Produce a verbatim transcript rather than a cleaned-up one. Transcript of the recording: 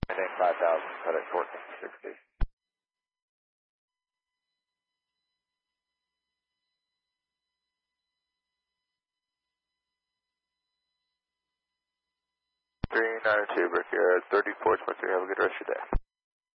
And then five thousand, cut at fourteen sixty. three nine two, Brickyard, thirty-four twenty-three, have a good rest of your day.